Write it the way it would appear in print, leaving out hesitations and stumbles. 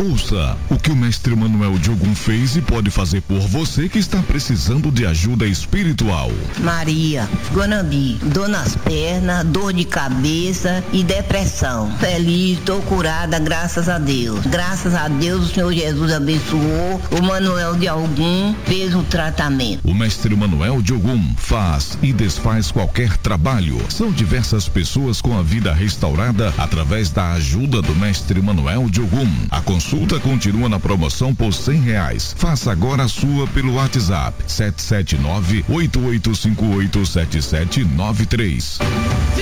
Ouça o que o mestre Manuel de Ogum fez e pode fazer por você que está precisando de ajuda espiritual. Maria, Guanambi, dor nas pernas, dor de cabeça e depressão. Feliz, estou curada, graças a Deus. Graças a Deus o Senhor Jesus abençoou. O Manuel de Ogum fez o tratamento. O mestre Manuel de Ogum faz e desfaz qualquer trabalho. São diversas pessoas com a vida restaurada através da ajuda do mestre Manuel de Ogum. A consulta continua na promoção por R$100. Faça agora a sua pelo WhatsApp 779-8858-7793.